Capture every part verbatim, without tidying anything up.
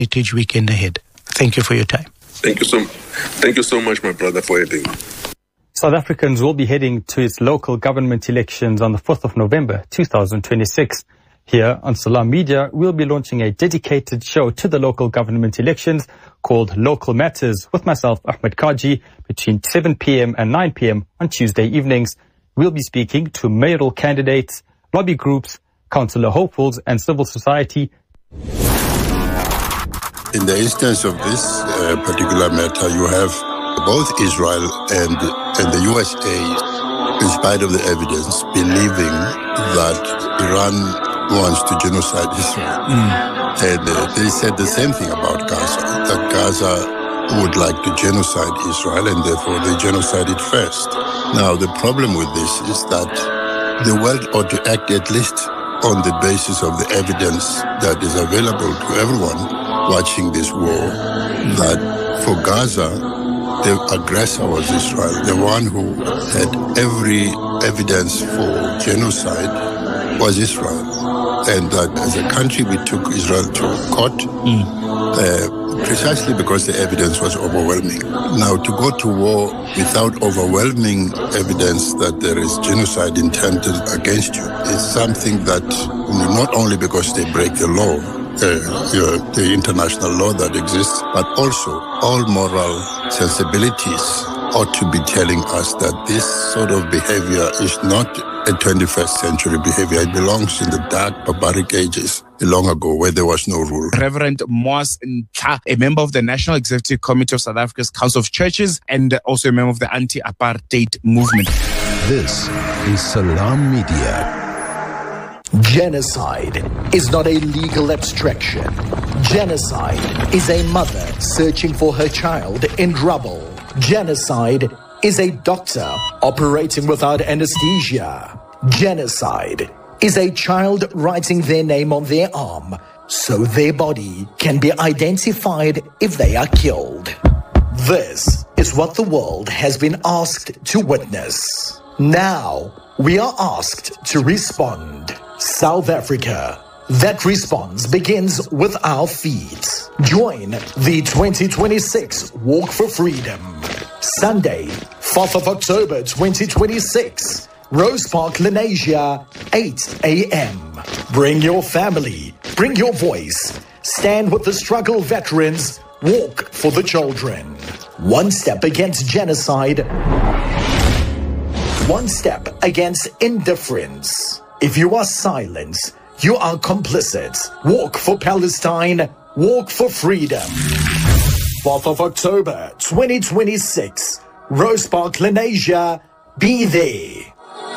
Heritage Weekend ahead. Thank you for your time. Thank you so, thank you so much, my brother, for having me. South Africans will be heading to its local government elections on the fourth of November, two thousand twenty-six. Here on Salam Media, we'll be launching a dedicated show to the local government elections called Local Matters with myself, Ahmed Kaji, between seven p.m. and nine p.m. on Tuesday evenings. We'll be speaking to mayoral candidates, lobby groups, councillor hopefuls and civil society. In the instance of this uh, particular matter, you have both Israel and, and the U S A, in spite of the evidence, believing that Iran wants to genocide Israel. Mm. And uh, they said the same thing about Gaza, that Gaza would like to genocide Israel and therefore they genocide it first. Now, the problem with this is that the world ought to act at least on the basis of the evidence that is available to everyone watching this war, that for Gaza, the aggressor was Israel, the one who had every evidence for genocide was Israel. And that as a country we took Israel to court mm. uh, precisely because the evidence was overwhelming. Now, to go to war without overwhelming evidence that there is genocide intended against you is something that, not only because they break the law, uh, you know, the international law that exists, but also all moral sensibilities ought to be telling us that this sort of behavior is not a twenty-first century behavior. It belongs in the dark, barbaric ages, long ago, where there was no rule. Reverend Moas Ntla, a member of the National Executive Committee of South Africa's Council of Churches and also a member of the anti-apartheid movement. This is Salam Media. Genocide is not a legal abstraction. Genocide is a mother searching for her child in rubble. Genocide is a doctor operating without anesthesia. Genocide is a child writing their name on their arm so their body can be identified if they are killed. This is what the world has been asked to witness. Now we are asked to respond. South Africa. That response begins with our feet. Join the twenty twenty-six Walk for Freedom. Sunday, fourth of October twenty twenty-six, Rose Park, Lenasia, eight a.m. Bring your family, bring your voice. Stand with the struggle veterans. Walk for the children. One step against genocide. One step against indifference. If you are silent, you are complicit. Walk for Palestine. Walk for freedom. fourth of October twenty twenty-six, Rose Park, Lenasia. Be there.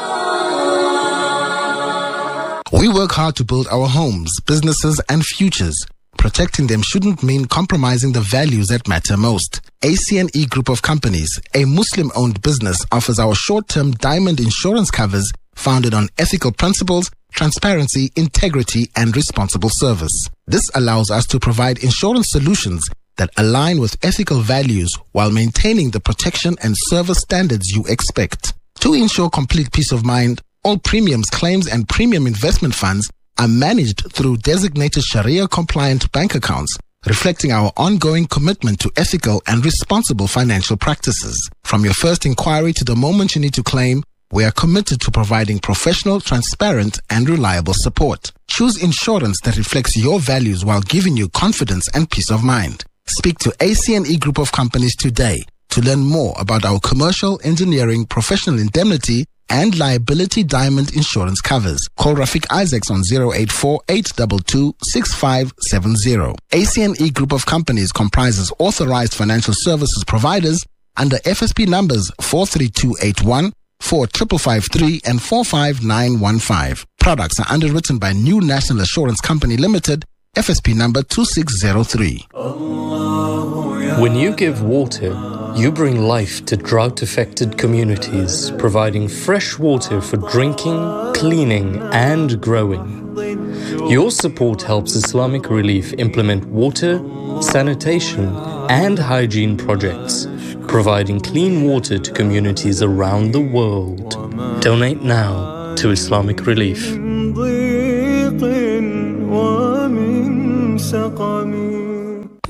We work hard to build our homes, businesses, and futures. Protecting them shouldn't mean compromising the values that matter most. A C N E Group of Companies, a Muslim-owned business, offers our short-term diamond insurance covers founded on ethical principles, transparency, integrity, and responsible service. This allows us to provide insurance solutions that align with ethical values while maintaining the protection and service standards you expect. To ensure complete peace of mind, all premiums, claims, and premium investment funds are managed through designated Sharia-compliant bank accounts, reflecting our ongoing commitment to ethical and responsible financial practices. From your first inquiry to the moment you need to claim, we are committed to providing professional, transparent, and reliable support. Choose insurance that reflects your values while giving you confidence and peace of mind. Speak to A C N E Group of Companies today to learn more about our commercial, engineering, professional indemnity, and liability diamond insurance covers. Call Rafiq Isaacs on zero eight four, eight two two, six five seven zero. A C N E Group of Companies comprises authorized financial services providers under F S P numbers four three two eight one, four five five three, and four five nine one five. Products are underwritten by New National Assurance Company Limited, F S P number two six zero three. When you give water, you bring life to drought-affected communities, providing fresh water for drinking, cleaning, and growing. Your support helps Islamic Relief implement water, sanitation, and hygiene projects, providing clean water to communities around the world. Donate now to Islamic Relief.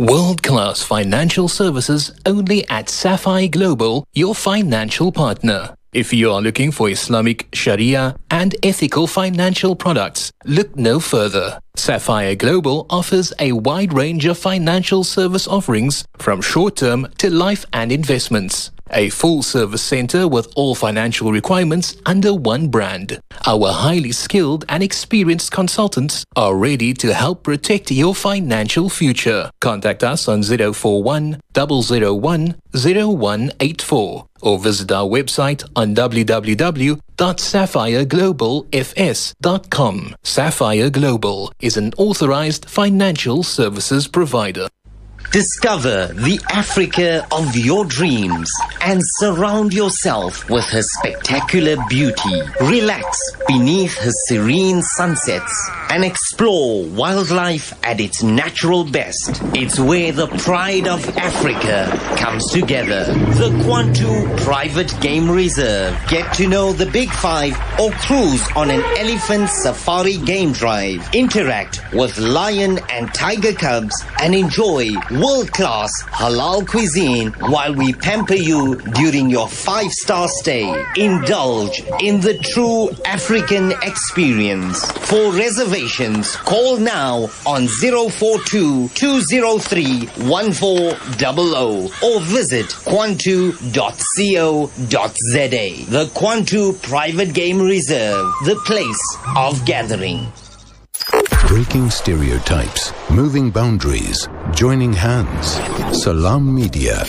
World-class financial services only at Sapphire Global, your financial partner. If you are looking for Islamic, Sharia and ethical financial products, look no further. Sapphire Global offers a wide range of financial service offerings from short-term to life and investments. A full-service center with all financial requirements under one brand. Our highly skilled and experienced consultants are ready to help protect your financial future. Contact us on zero four one, zero zero one, zero one eight four or visit our website on w w w dot sapphire global f s dot com. Sapphire Global is an authorized financial services provider. Discover the Africa of your dreams and surround yourself with her spectacular beauty. Relax beneath her serene sunsets and explore wildlife at its natural best. It's where the pride of Africa comes together. The Kwantu Private Game Reserve. Get to know the Big Five or cruise on an elephant safari game drive. Interact with lion and tiger cubs and enjoy world-class halal cuisine while we pamper you during your five-star stay. Indulge in the true African experience. For reservations, call now on zero four two, two zero three, one four zero zero or visit kwantu dot co dot z a. The Kwantu Private Game Reserve, the place of gathering. Breaking stereotypes, moving boundaries, joining hands. Salam Media.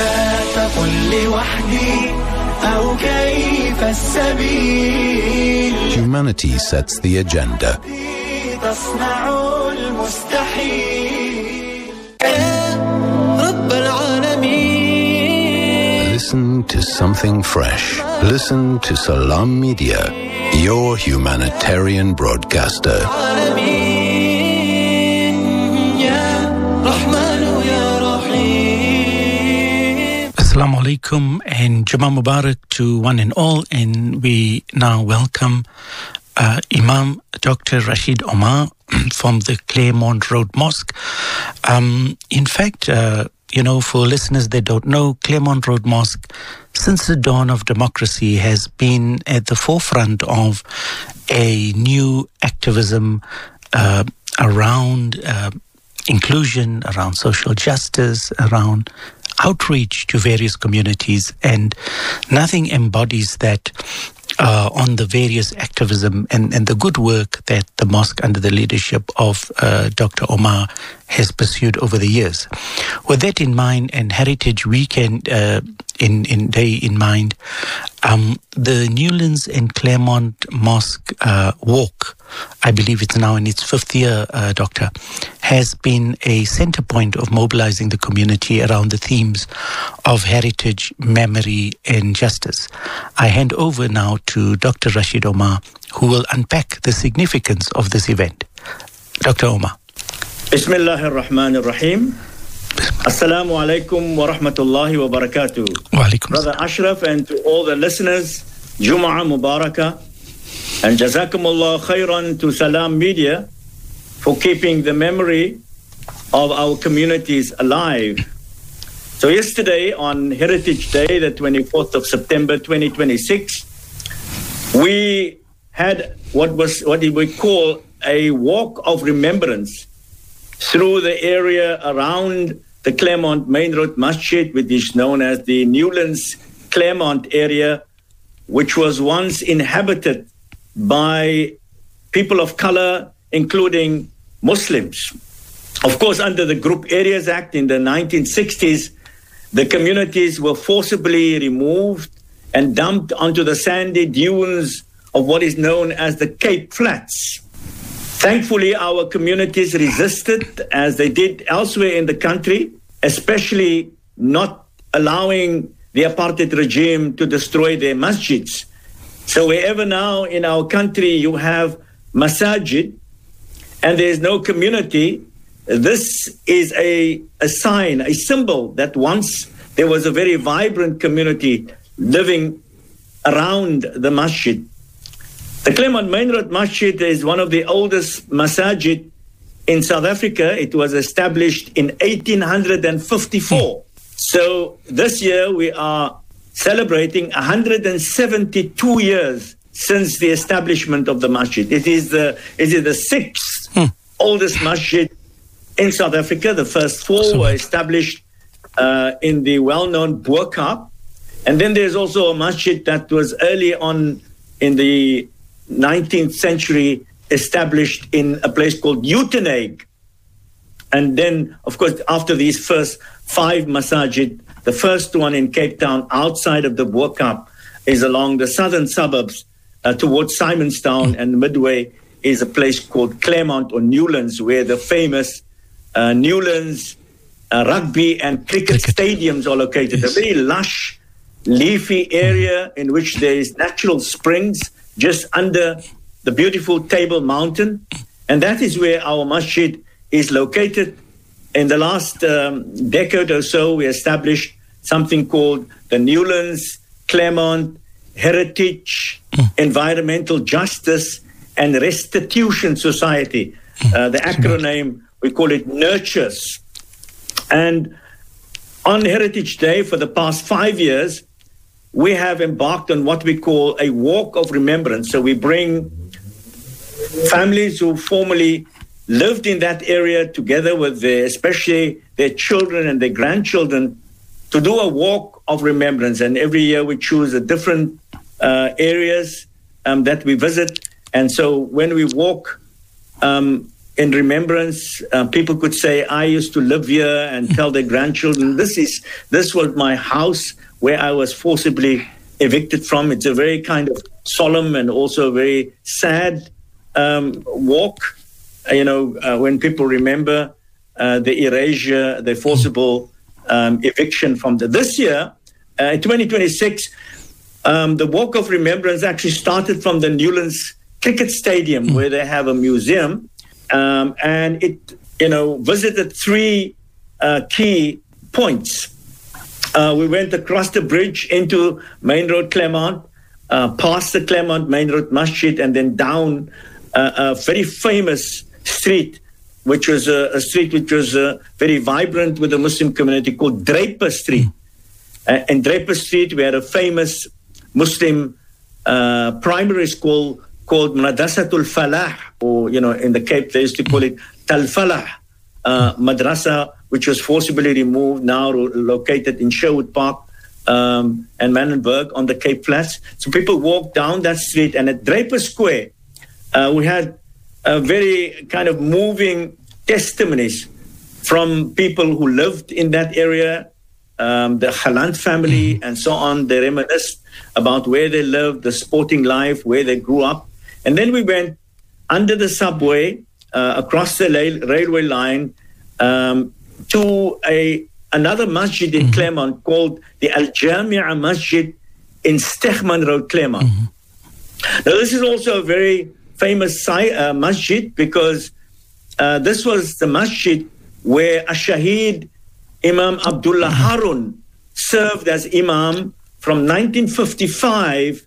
Humanity sets the agenda. Listen to something fresh. Listen to Salam Media, your humanitarian broadcaster. Assalamu alaikum and Jummah Mubarak to one and all, and we now welcome uh, Imam Doctor Rashid Omar from the Claremont Road Mosque. Um, in fact, uh, you know, for listeners that don't know, Claremont Road Mosque, since the dawn of democracy, has been at the forefront of a new activism uh, around uh, inclusion, around social justice, around outreach to various communities, and nothing embodies that uh, on the various activism and, and the good work that the mosque under the leadership of uh, Doctor Omar has pursued over the years. With that in mind and Heritage Weekend uh, in, in day in mind, um, the Newlands and Claremont Mosque uh, Walk, I believe it's now in its fifth year, uh, Doctor, has been a center point of mobilizing the community around the themes of heritage, memory, and justice. I hand over now to Doctor Rashid Omar, who will unpack the significance of this event. Doctor Omar. Bismillah ar-Rahman ar-Rahim. Assalamu alaikum wa rahmatullahi wa barakatuh. Wa alaikum. Brother Ashraf and to all the listeners, Jum'ah Mubarakah. And Jazakumullah khairan to Salam Media for keeping the memory of our communities alive. So yesterday on Heritage Day, the twenty-fourth of September twenty twenty-six, we had what was what we call a walk of remembrance through the area around the Claremont Main Road Masjid, which is known as the Newlands Claremont area, which was once inhabited by people of color, including Muslims. Of course, under the Group Areas Act in the nineteen sixties, the communities were forcibly removed and dumped onto the sandy dunes of what is known as the Cape Flats. Thankfully, our communities resisted, as they did elsewhere in the country, especially not allowing the apartheid regime to destroy their masjids. So wherever now in our country you have masajid and there is no community, this is a, a sign, a symbol that once there was a very vibrant community living around the masjid. The Claremont Main Road Masjid is one of the oldest masajid in South Africa, it was established in eighteen fifty-four. So this year we are celebrating one hundred seventy-two years since the establishment of the masjid. It is the, it is the sixth hmm. oldest masjid in South Africa. The first four so were established uh, in the well-known Bo-Kaap. And then there's also a masjid that was early on in the nineteenth century, established in a place called Uitenhage. And then, of course, after these first five masajid, the first one in Cape Town, outside of the Bo-Kaap, is along the southern suburbs uh, towards Simonstown, and midway is a place called Claremont or Newlands, where the famous uh, Newlands uh, rugby and cricket, cricket stadiums are located. Yes. A very lush, leafy area in which there is natural springs just under the beautiful Table Mountain. And that is where our masjid is located. In the last um, decade or so, we established something called the Newlands, Claremont, Heritage, Environmental Justice and Restitution Society. Uh, the acronym, we call it NURTURES. And on Heritage Day, for the past five years, we have embarked on what we call a walk of remembrance. So we bring families who formerly lived in that area together with their, especially their children and their grandchildren, to do a walk of remembrance. And every year we choose a different uh, areas um, that we visit. And so when we walk um, in remembrance, uh, people could say, I used to live here, and tell their grandchildren, this is this was my house where I was forcibly evicted from. It's a very kind of solemn and also very sad um, walk. Uh, you know, uh, when people remember uh, the erasure, the forcible um, eviction from the... This year, uh, in twenty twenty-six, um, the Walk of Remembrance actually started from the Newlands Cricket Stadium, mm. where they have a museum. Um, and it, you know, visited three uh, key points. Uh, we went across the bridge into Main Road Claremont, uh, past the Claremont Main Road Masjid, and then down uh, a very famous street, which was a, a street which was uh, very vibrant with the Muslim community, called Draper Street. Uh, in Draper Street, we had a famous Muslim uh, primary school called Madrasatul Falah, or, you know, in the Cape, they used to call it Tal Falah uh, Madrasa, which was forcibly removed, now located in Sherwood Park um, and Manenberg on the Cape Flats. So people walked down that street, and at Draper Square, uh, we had a very kind of moving testimonies from people who lived in that area, um, the Khalant family and so on. They reminisced about where they lived, the sporting life, where they grew up. And then we went under the subway, uh, across the la- railway line, um, to a another masjid in mm-hmm. Claremont called the Al Jamia Masjid in Stegman Road, Claremont. Mm-hmm. Now, this is also a very famous uh, masjid, because uh, this was the masjid where Ash-Shaheed Imam Abdullah Harun served as imam from nineteen fifty-five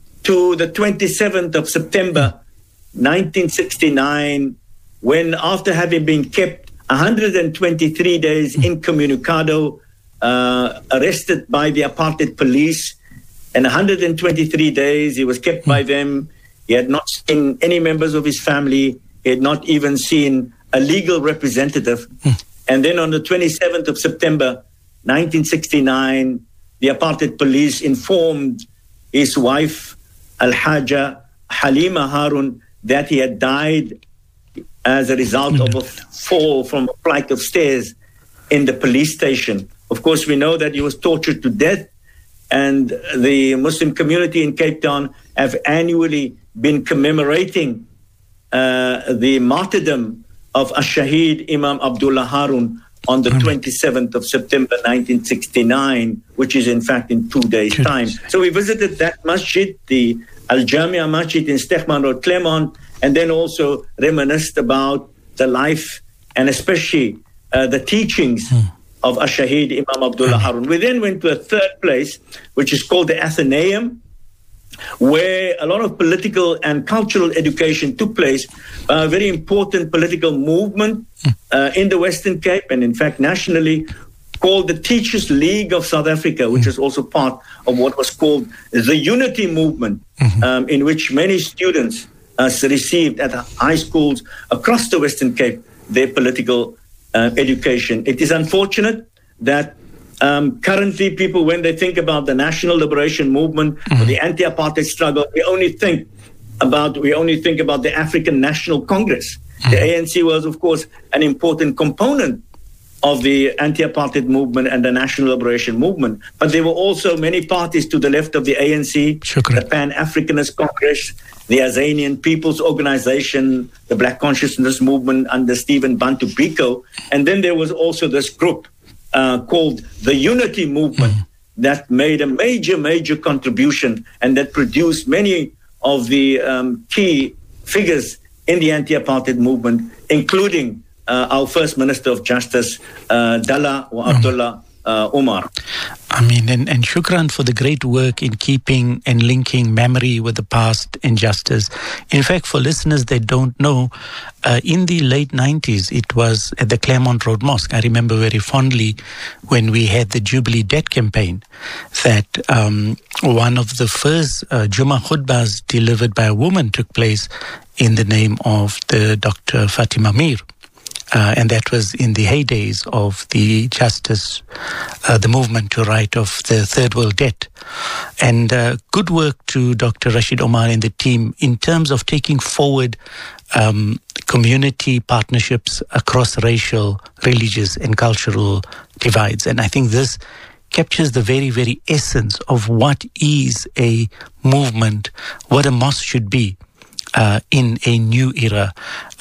to the twenty-seventh of September nineteen sixty-nine, when, after having been kept one hundred twenty-three days incommunicado, uh, arrested by the apartheid police, and one hundred twenty-three days he was kept by them. He had not seen any members of his family. He had not even seen a legal representative. And then on the twenty-seventh of September nineteen sixty-nine, the apartheid police informed his wife, Al-Haja Halima Harun, that he had died as a result of a fall from a flight of stairs in the police station. Of course, we know that he was tortured to death, and the Muslim community in Cape Town have annually been commemorating uh, the martyrdom of Ash-Shaheed Imam Abdullah Harun on the twenty-seventh of September nineteen sixty-nine, which is in fact in two days' time. So we visited that masjid, the Al Jamia Masjid in Stegman Road, Claremont, and then also reminisced about the life and especially uh, the teachings hmm. of Ash-Shaheed Imam Abdullah Harun. We then went to a third place, which is called the Athenaeum, where a lot of political and cultural education took place, a very important political movement uh, in the Western Cape, and in fact nationally, called the Teachers League of South Africa, which is also part of what was called the Unity Movement, mm-hmm. um, in which many students uh, received at high schools across the Western Cape their political uh, education. It is unfortunate that um, currently people, when they think about the National Liberation Movement, mm-hmm. or the anti-apartheid struggle, we only think about we only think about the African National Congress. Mm-hmm. The A N C was, of course, an important component of the anti-apartheid movement and the National Liberation Movement. But there were also many parties to the left of the A N C, Shukran. The Pan-Africanist Congress, the Azanian People's Organization, the Black Consciousness Movement under Stephen Bantu Biko. And then there was also this group uh, called the Unity Movement mm. that made a major, major contribution and that produced many of the um, key figures in the anti-apartheid movement, including Uh, our First Minister of Justice, uh, Dalla or Abdullah uh, Umar. I mean, and, and shukran for the great work in keeping and linking memory with the past and justice. In fact, for listeners that don't know, uh, in the late nineties, it was at the Claremont Road Mosque. I remember very fondly when we had the Jubilee Debt campaign that um, one of the first uh, Jummah khutbahs delivered by a woman took place in the name of the Doctor Fatima Mir. Uh, and that was in the heydays of the justice, uh, the movement to right of the third world debt. And uh, good work to Doctor Rashid Omar and the team in terms of taking forward um, community partnerships across racial, religious and cultural divides. And I think this captures the very, very essence of what is a movement, what a mosque should be. Uh, in a new era,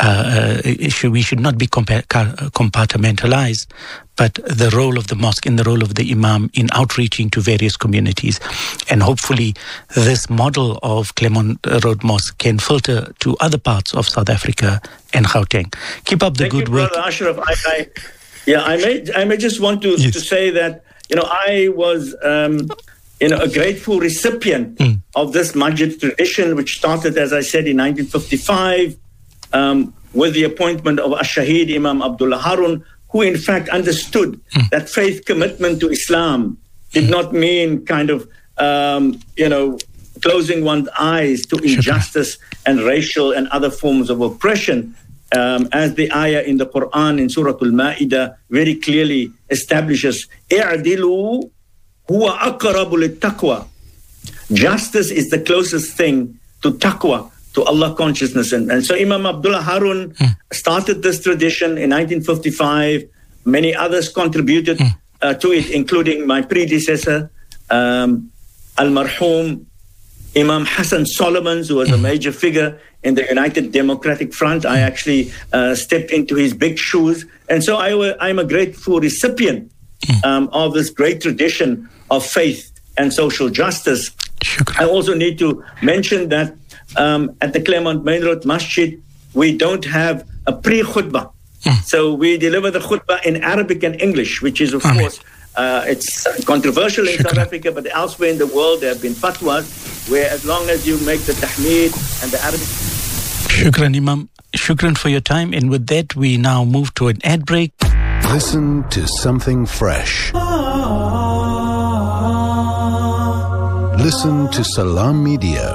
uh, uh, should, we should not be compa- compartmentalized, but the role of the mosque and the role of the imam in outreaching to various communities. And hopefully this model of Claremont Road Mosque can filter to other parts of South Africa and Gauteng. Keep up the Thank good you, work. Brother Ashraf. I, I, yeah, I may, I may just want to, yes. to say that, you know, I was... Um, You know, a grateful recipient mm. of this Masjid tradition, which started, as I said, in nineteen fifty-five, um, with the appointment of Ash-Shaheed Imam Abdullah Harun, who in fact understood mm. that faith commitment to Islam did mm. not mean kind of, um, you know, closing one's eyes to injustice and racial and other forms of oppression. Um, as the ayah in the Quran in Surah Al-Ma'idah very clearly establishes, "I'dilu huwa aqrabu lit-taqwa." Justice is the closest thing to taqwa, to Allah consciousness. And, and so Imam Abdullah Harun mm. started this tradition in nineteen fifty-five. Many others contributed mm. uh, to it, including my predecessor, um, Al-Marhum Imam Hassan Solomons, who was mm. a major figure in the United Democratic Front. I actually uh, stepped into his big shoes. And so I w- I'm a grateful recipient um, of this great tradition of faith and social justice. Shukran. I also need to mention that um, at the Claremont Main Road Masjid, we don't have a pre-khutbah. Mm. So we deliver the khutbah in Arabic and English, which is, of Amen. course, uh, it's controversial in Shukran. South Africa, but elsewhere in the world, there have been fatwas where as long as you make the tahmeed and the Arabic... Shukran, Imam. Shukran for your time. And with that, we now move to an ad break. Listen to something fresh. Listen to Salam Media.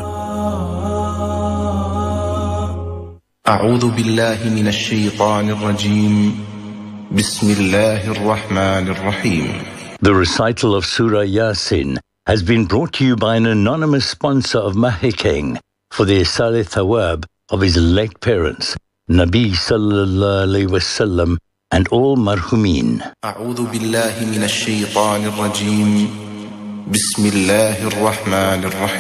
أعوذ بالله من الشيطان الرجيم بسم الله الرحمن الرحيم. The recital of Surah Yasin has been brought to you by an anonymous sponsor of Mahikeng for the Isale Thawab of his late parents, Nabi Sallallahu Alaihi Wasallam, and all marhumin. أعوذ بالله من الشيطان الرجيم بسم الله الرحمن الرحيم.